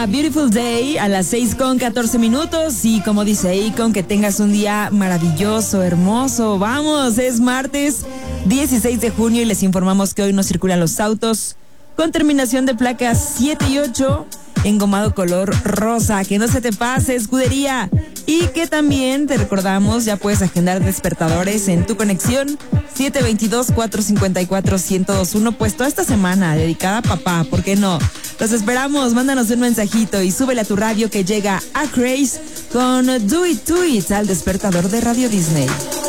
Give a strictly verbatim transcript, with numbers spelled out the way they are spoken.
A Beautiful Day a las seis con catorce minutos y como dice Akon, que tengas un día maravilloso, hermoso. Vamos, es martes dieciséis de junio y les informamos que hoy no circulan los autos con terminación de placas siete y ocho, engomado color rosa. Que no se te pase, escudería. Y que también te recordamos, ya puedes agendar despertadores en tu conexión siete dos dos, cuatro cinco cuatro, uno cero dos uno, pues toda esta semana dedicada a papá, ¿por qué no? Los esperamos, mándanos un mensajito y súbele a tu radio que llega a Craze con Do It To It al despertador de Radio Disney.